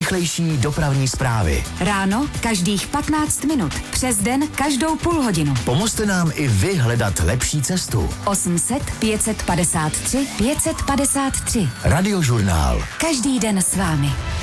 nejrychlejší dopravní zprávy. Ráno každých 15 minut, přes den každou půl hodinu. Pomozte nám i vy hledat lepší cestu. 800 553 553. Radiožurnál. Každý den s vámi.